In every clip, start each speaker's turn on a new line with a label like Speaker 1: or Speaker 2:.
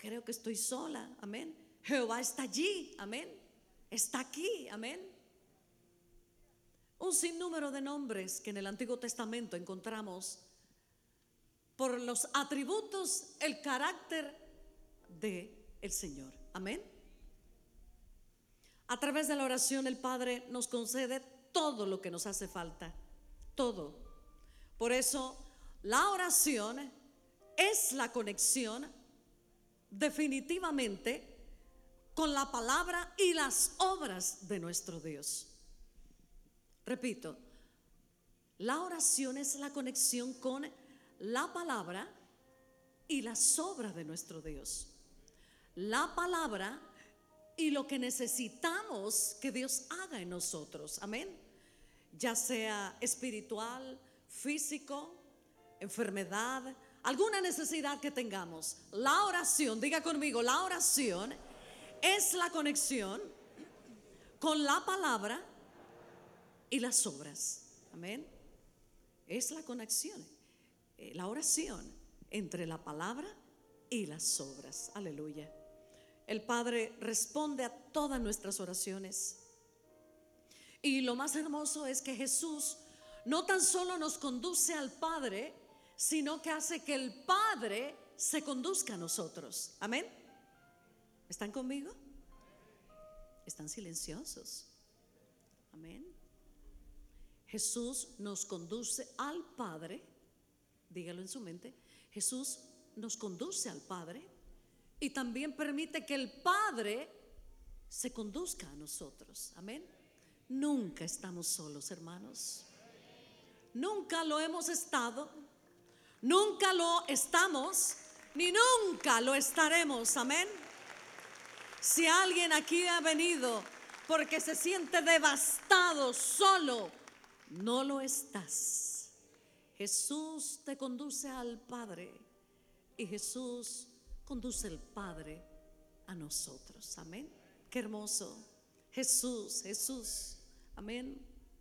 Speaker 1: creo que estoy sola, amén. Jehová está allí, amén. Está aquí, amén. Un sinnúmero de nombres que en el Antiguo Testamento encontramos por los atributos, el carácter de el Señor, amén. A través de la oración el Padre nos concede todo lo que nos hace falta, todo. Por eso la oración es la conexión definitivamente con la palabra y las obras de nuestro Dios. Repito, la oración es la conexión con la palabra y las obras de nuestro Dios. La palabra y lo que necesitamos que Dios haga en nosotros, amén. Ya sea espiritual, físico, enfermedad, alguna necesidad que tengamos. La oración, diga conmigo, la oración es la conexión con la palabra y las obras, amén. Es la conexión, la oración entre la palabra y las obras, aleluya. El Padre responde a todas nuestras oraciones. Y lo más hermoso es que Jesús no tan solo nos conduce al Padre, sino que hace que el Padre se conduzca a nosotros. Amén. ¿Están conmigo? ¿Están silenciosos? Amén. Jesús nos conduce al Padre. Dígalo en su mente. Jesús nos conduce al Padre y también permite que el Padre se conduzca a nosotros. Amén. Nunca estamos solos, hermanos. Nunca lo hemos estado, nunca lo estamos, ni nunca lo estaremos. Amén. Si alguien aquí ha venido porque se siente devastado, solo, no lo estás. Jesús te conduce al Padre y Jesús conduce el Padre a nosotros. Amén. Qué hermoso. Jesús, Jesús. Amén.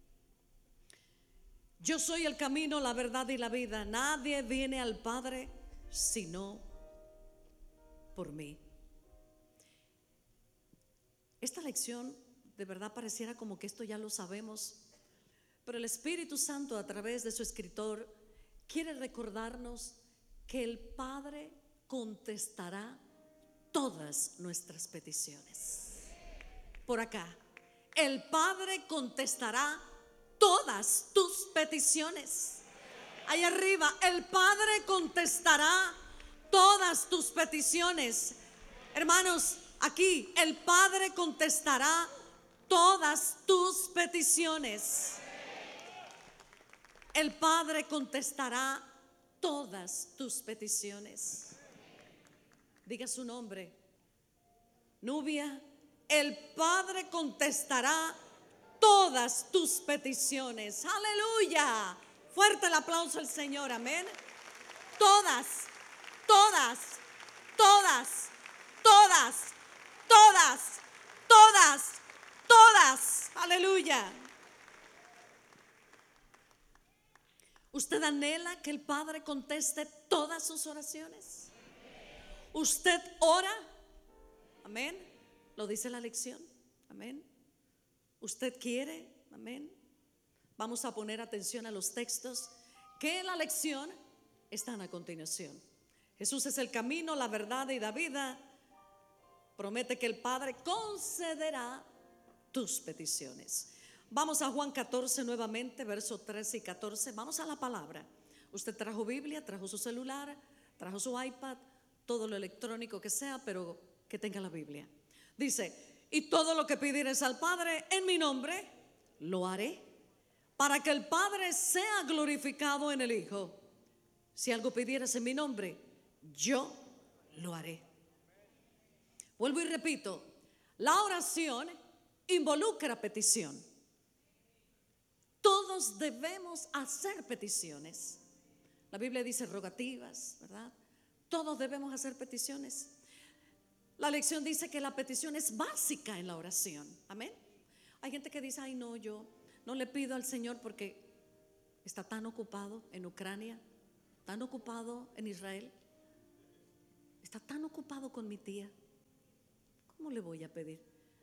Speaker 1: Yo soy el camino, la verdad y la vida. Nadie viene al Padre sino por mí. Esta lección de verdad pareciera como que esto ya lo sabemos, pero el Espíritu Santo a través de su escritor quiere recordarnos que el Padre contestará todas nuestras peticiones. Por acá, el Padre contestará todas tus peticiones. Ahí arriba, el Padre contestará todas tus peticiones. Hermanos, aquí el Padre contestará todas tus peticiones. El Padre contestará todas tus peticiones. Diga su nombre. Nubia, el Padre contestará todas tus peticiones. Aleluya. Fuerte el aplauso al Señor, amén. Todas, todas, todas, todas, todas, todas, todas. Aleluya. ¿Usted anhela que el Padre conteste todas sus oraciones? ¿Usted ora? Amén. Lo dice la lección. Amén. ¿Usted quiere? Amén. Vamos a poner atención a los textos que en la lección están a continuación. Jesús es el camino, la verdad y la vida. Promete que el Padre concederá tus peticiones. Vamos a Juan 14 nuevamente, versos 13 y 14. Vamos a la palabra. Usted trajo Biblia, trajo su celular, trajo su iPad, todo lo electrónico que sea, pero que tenga la Biblia. Dice: y todo lo que pidieres al Padre en mi nombre, lo haré, para que el Padre sea glorificado en el Hijo. Si algo pidieras en mi nombre, yo lo haré. Vuelvo y repito, la oración involucra petición. Todos debemos hacer peticiones. La Biblia dice rogativas, ¿verdad? Todos debemos hacer peticiones. La lección dice que la petición es básica en la oración. Amén. Hay gente que dice: ay, no, yo no le pido al Señor porque está tan ocupado en Ucrania, tan ocupado en Israel. está tan ocupado con mi tía, ¿cómo le voy a pedir?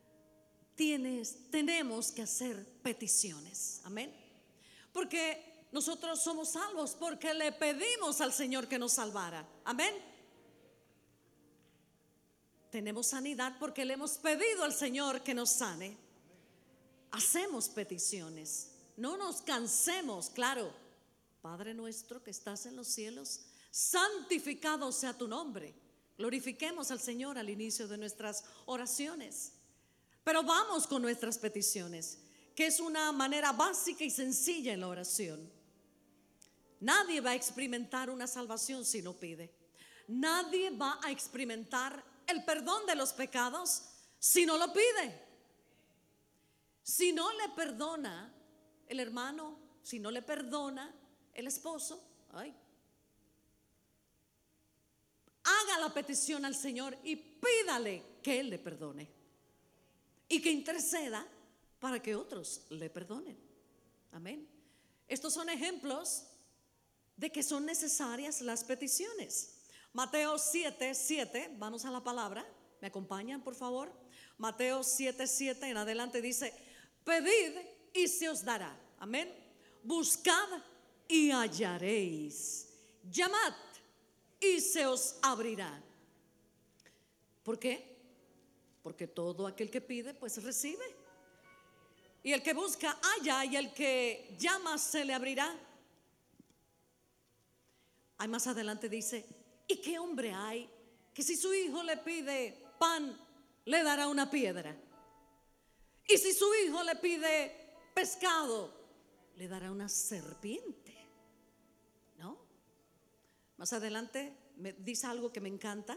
Speaker 1: Tenemos que hacer peticiones, amén. Porque nosotros somos salvos porque le pedimos al Señor que nos salvara, amén. Tenemos sanidad porque le hemos pedido al Señor que nos sane. Hacemos peticiones, no nos cansemos, claro. Padre nuestro que estás en los cielos, santificado sea tu nombre. Glorifiquemos al Señor al inicio de nuestras oraciones. Pero vamos con nuestras peticiones, que es una manera básica y sencilla en la oración. Nadie va a experimentar una salvación si no pide. Nadie va a experimentar el perdón de los pecados si no lo pide. Si no le perdona el hermano, si no le perdona el esposo, haga la petición al Señor y pídale que Él le perdone y que interceda para que otros le perdonen. Amén. Estos son ejemplos de que son necesarias las peticiones. Mateo 7:7, vamos a la palabra, ¿me acompañan por favor? Mateo 7:7 en adelante dice: pedid y se os dará, amén. Buscad y hallaréis, llamad y se os abrirá. ¿Por qué? Porque todo aquel que pide pues recibe, y el que busca halla, y el que llama se le abrirá. Ahí más adelante dice: ¿y qué hombre hay que si su hijo le pide pan le dará una piedra? Y si su hijo le pide pescado le dará una serpiente, ¿no? Más adelante me dice algo que me encanta.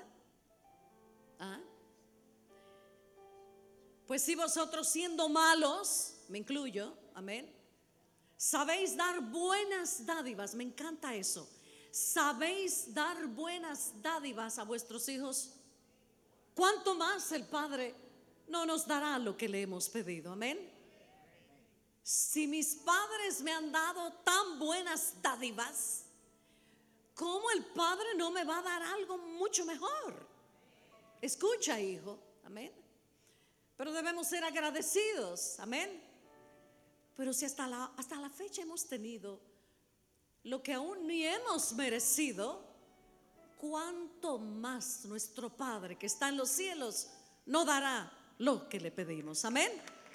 Speaker 1: Pues si vosotros siendo malos, me incluyo, amén, sabéis dar buenas dádivas, me encanta eso, sabéis dar buenas dádivas a vuestros hijos, ¿cuánto más el Padre no nos dará lo que le hemos pedido? Amén. Si mis padres me han dado tan buenas dádivas, ¿cómo el Padre no me va a dar algo mucho mejor? Escucha, hijo, amén. Pero debemos ser agradecidos, amén. Pero si hasta la fecha hemos tenido lo que aún ni hemos merecido, ¿cuánto más nuestro Padre que está en los cielos no dará lo que le pedimos? Amén.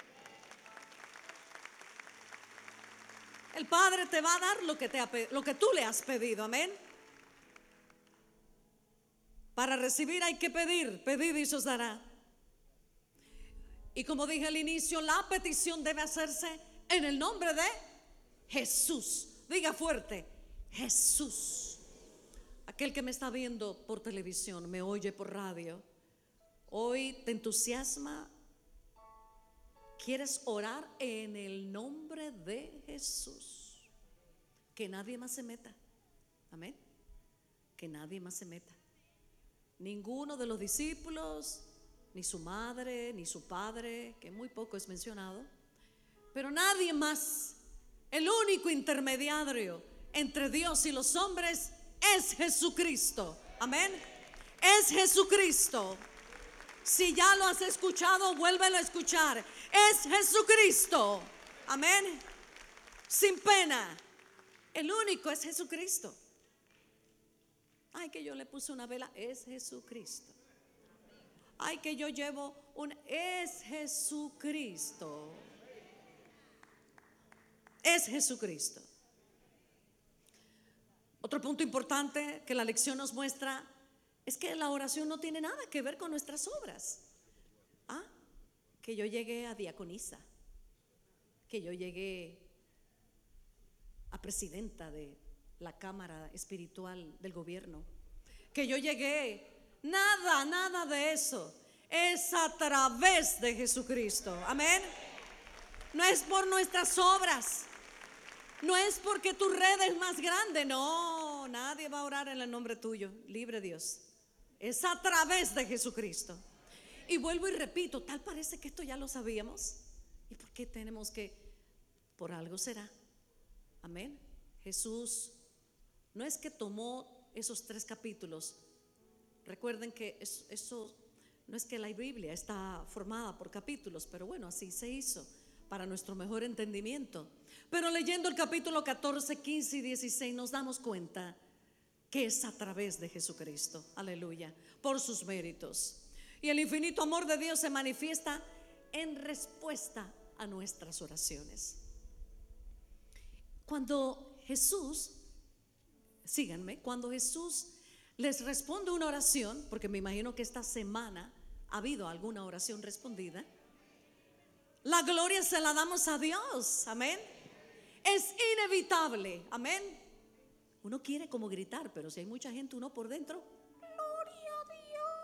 Speaker 1: El Padre te va a dar lo que tú le has pedido, amén. Para recibir hay que pedir, pedid y se os dará. Y como dije al inicio, la petición debe hacerse en el nombre de Jesús. Diga fuerte: Jesús. Aquel que me está viendo por televisión, me oye por radio, hoy te entusiasma, quieres orar en el nombre de Jesús. Que nadie más se meta, amén. Que nadie más se meta. Ninguno de los discípulos, ni su madre, ni su padre, que muy poco es mencionado, pero nadie más. El único intermediario entre Dios y los hombres es Jesucristo, amén. Es Jesucristo. Si ya lo has escuchado, vuélvelo a escuchar. Es Jesucristo, amén. Sin pena, el único es Jesucristo. Ay, que yo le puse una vela, es Jesucristo. Ay, que yo llevo es Jesucristo. Es Jesucristo. Otro punto importante que la lección nos muestra es que la oración no tiene nada que ver con nuestras obras. Que yo llegué a diaconisa, que yo llegué a presidenta de la Cámara Espiritual del Gobierno, que yo llegué. Nada de eso. Es a través de Jesucristo, amén. No es por nuestras obras, no es porque tu red es más grande. No, nadie va a orar en el nombre tuyo, libre Dios. Es a través de Jesucristo. Y vuelvo y repito, tal parece que esto ya lo sabíamos. ¿Y por qué tenemos que? Por algo será, amén. Jesús no es que tomó esos 3 capítulos Recuerden que eso no es que la Biblia está formada por capítulos, pero bueno, así se hizo para nuestro mejor entendimiento. Pero leyendo el capítulo 14, 15 y 16 nos damos cuenta que es a través de Jesucristo, aleluya, por sus méritos. Y el infinito amor de Dios se manifiesta en respuesta a nuestras oraciones. Cuando Jesús, síganme, cuando Jesús les responde una oración, porque me imagino que esta semana ha habido alguna oración respondida, la gloria se la damos a Dios, amén. Es inevitable, amén. Uno quiere como gritar, pero si hay mucha gente, uno por dentro, gloria a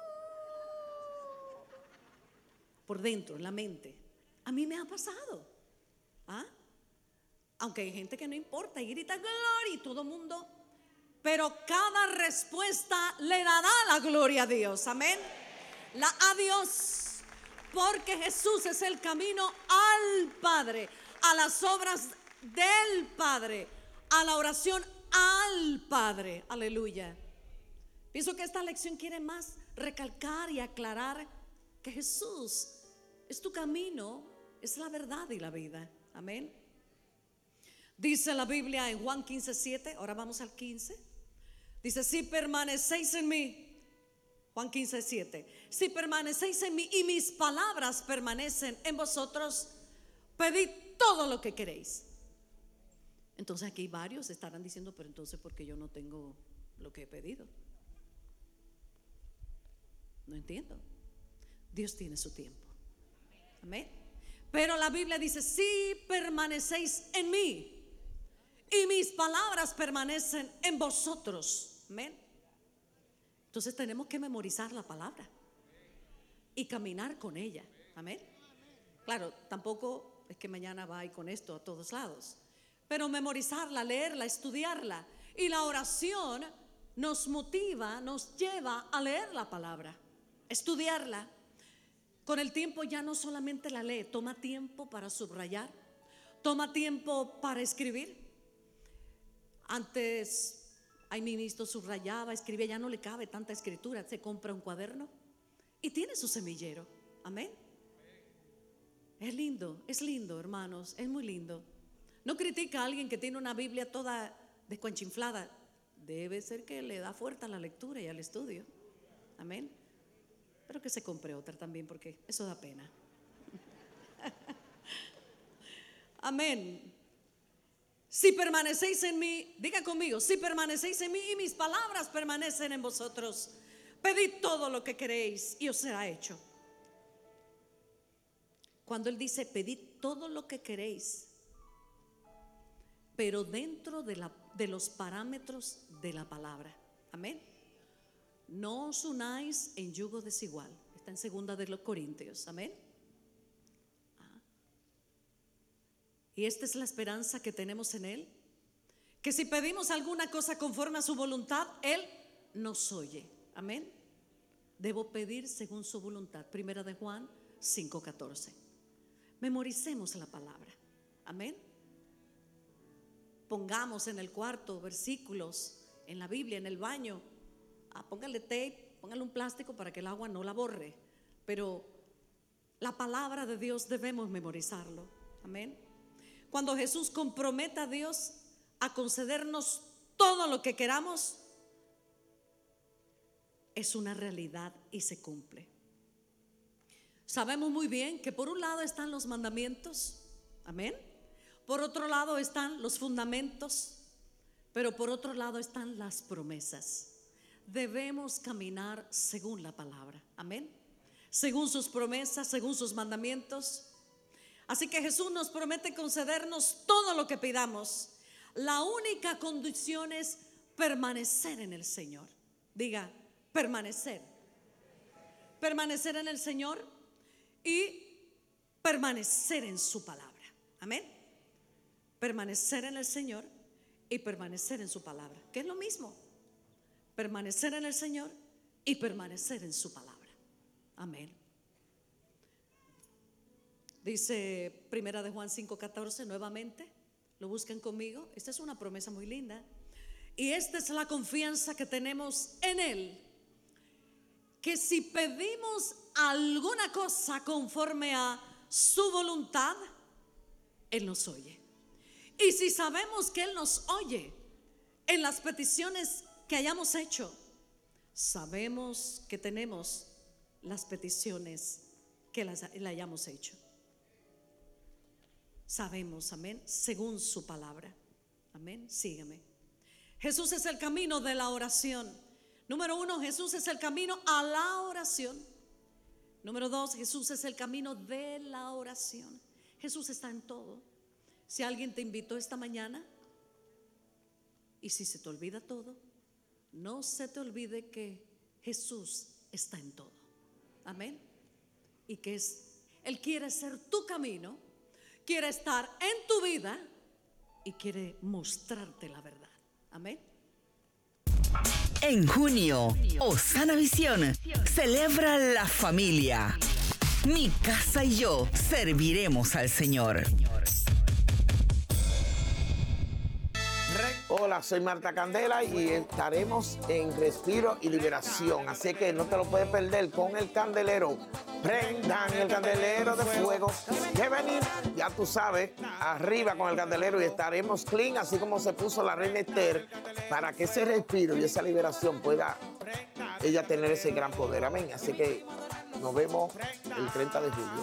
Speaker 1: Dios. Por dentro, en la mente. A mí me ha pasado. ¿Ah? Aunque hay gente que no importa y grita gloria y todo el mundo, pero cada respuesta le dará la gloria a Dios, amén. La a Dios. Porque Jesús es el camino al Padre, a las obras del Padre, a la oración al Padre, aleluya. Pienso que esta lección quiere más recalcar y aclarar que Jesús es tu camino, es la verdad y la vida, amén. Dice la Biblia en Juan 15:7, ahora vamos al 15. Dice, si permanecéis en mí, Juan 15:7, si permanecéis en mí y mis palabras permanecen en vosotros, pedid todo lo que queréis. Entonces aquí varios estarán diciendo, pero entonces ¿por qué yo no tengo lo que he pedido? No entiendo. Dios tiene su tiempo, amén. Pero la Biblia dice, si permanecéis en mí y mis palabras permanecen en vosotros, amén. Entonces tenemos que memorizar la palabra y caminar con ella, amén. Claro, tampoco es que mañana va a ir con esto a todos lados, pero memorizarla, leerla, estudiarla. Y la oración nos motiva, nos lleva a leer la palabra, estudiarla. Con el tiempo ya no solamente la lee, toma tiempo para subrayar, toma tiempo para escribir. Antes hay ministros, subrayaba, escribía, ya no le cabe tanta escritura, se compra un cuaderno y tiene su semillero, amén. Es lindo, hermanos, es muy lindo. No critica a alguien que tiene una Biblia toda desconchinflada, debe ser que le da fuerza a la lectura y al estudio, amén. Pero que se compre otra también, porque eso da pena. Amén. Si permanecéis en mí, diga conmigo, si permanecéis en mí y mis palabras permanecen en vosotros, pedid todo lo que queréis y os será hecho. Cuando él dice pedid todo lo que queréis, pero dentro de los parámetros de la palabra, amén. No os unáis en yugo desigual. Está en 2 de los Corintios, amén. Y esta es la esperanza que tenemos en Él, que si pedimos alguna cosa conforme a su voluntad, Él nos oye, amén. Debo pedir según su voluntad. 1 de Juan 5:14. Memoricemos la palabra, amén. Pongamos en el cuarto versículos, en la Biblia, en el baño. Póngale tape, póngale un plástico para que el agua no la borre. Pero la palabra de Dios debemos memorizarlo, amén. Cuando Jesús compromete a Dios a concedernos todo lo que queramos, es una realidad y se cumple. Sabemos muy bien que por un lado están los mandamientos, amén. Por otro lado están los fundamentos, pero por otro lado están las promesas. Debemos caminar según la palabra, amén. Según sus promesas, según sus mandamientos. Así que Jesús nos promete concedernos todo lo que pidamos. La única condición es permanecer en el Señor. Diga, permanecer. Permanecer en el Señor y permanecer en su palabra, amén. Permanecer en el Señor y permanecer en su palabra, que es lo mismo. Permanecer en el Señor y permanecer en su palabra, amén. Dice 1 de Juan 5:14 nuevamente, lo buscan conmigo. Esta es una promesa muy linda y esta es la confianza que tenemos en Él, que si pedimos alguna cosa conforme a su voluntad, Él nos oye. Y si sabemos que Él nos oye en las peticiones que hayamos hecho, sabemos que tenemos las peticiones que le hayamos hecho. Sabemos, amén, según su palabra. Amén, sígueme. Jesús es el camino de la oración. Número 1, Jesús es el camino a la oración. Número 2, Jesús es el camino de la oración. Jesús está en todo. Si alguien te invitó esta mañana y si se te olvida todo, no se te olvide que Jesús está en todo. Amén. Y que Él quiere ser tu camino, quiere estar en tu vida y quiere mostrarte la verdad. Amén.
Speaker 2: En junio, Osana Visión celebra la familia. Mi casa y yo serviremos al Señor.
Speaker 3: Hola, soy Marta Candela y estaremos en Respiro y Liberación. Así que no te lo puedes perder con el candelero. Prendan el candelero de fuego. Que venir, ya tú sabes, arriba con el candelero y estaremos clean, así como se puso la reina Esther, para que ese respiro y esa liberación pueda ella tener ese gran poder. Amén. Así que nos vemos el 30 de julio.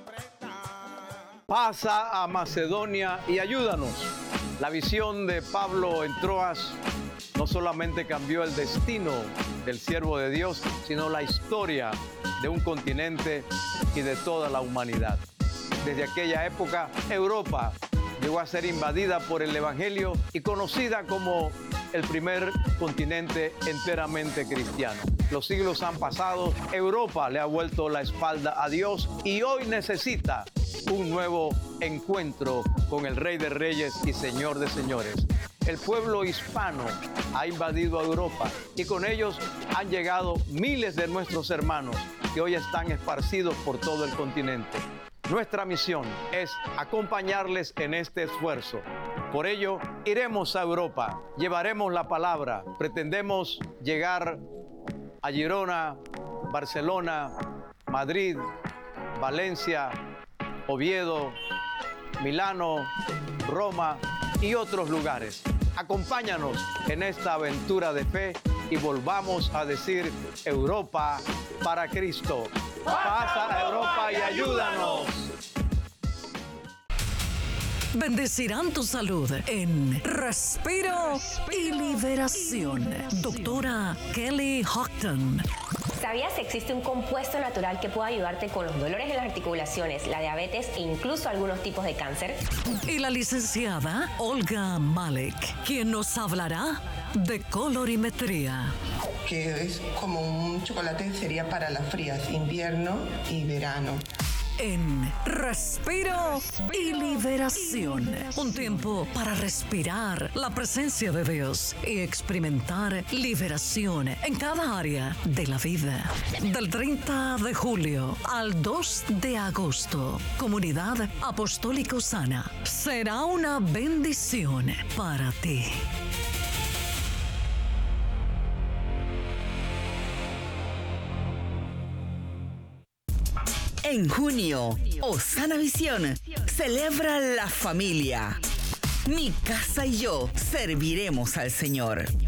Speaker 4: Pasa a Macedonia y ayúdanos. La visión de Pablo en Troas no solamente cambió el destino del siervo de Dios, sino la historia de un continente y de toda la humanidad. Desde aquella época, Europa llegó a ser invadida por el Evangelio y conocida como el primer continente enteramente cristiano. Los siglos han pasado, Europa le ha vuelto la espalda a Dios y hoy necesita un nuevo encuentro con el Rey de Reyes y Señor de Señores. El pueblo hispano ha invadido a Europa y con ellos han llegado miles de nuestros hermanos que hoy están esparcidos por todo el continente. Nuestra misión es acompañarles en este esfuerzo. Por ello, iremos a Europa, llevaremos la palabra, pretendemos llegar a Girona, Barcelona, Madrid, Valencia, Oviedo, Milano, Roma y otros lugares. Acompáñanos en esta aventura de fe y volvamos a decir Europa para Cristo. Pasa a Europa y ayúdanos.
Speaker 5: Bendecirán tu salud en Respiro y Liberación. Doctora Kelly Houghton.
Speaker 6: ¿Sabías que existe un compuesto natural que puede ayudarte con los dolores en las articulaciones, la diabetes e incluso algunos tipos de cáncer?
Speaker 5: Y la licenciada Olga Malek, quien nos hablará de colorimetría.
Speaker 7: Que es como un chocolate, sería para las frías, invierno y verano.
Speaker 5: En Respiro y Liberación. Un tiempo para respirar la presencia de Dios y experimentar liberación en cada área de la vida. Del 30 de julio al 2 de agosto, Comunidad Apostólica Osana será una bendición para ti.
Speaker 2: En junio, Osana Visión celebra la familia. Mi casa y yo serviremos al Señor.